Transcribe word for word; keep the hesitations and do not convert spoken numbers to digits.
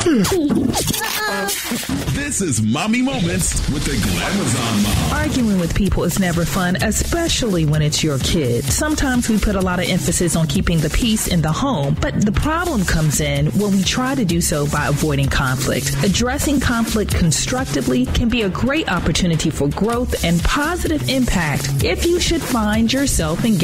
This is Mommy Moments with the Glamazon Mom. Arguing with people is never fun, especially when it's your kid. Sometimes we put a lot of emphasis on keeping the peace in the home, but the problem comes in when we try to do so by avoiding conflict. Addressing conflict constructively can be a great opportunity for growth and positive impact if you should find yourself engaged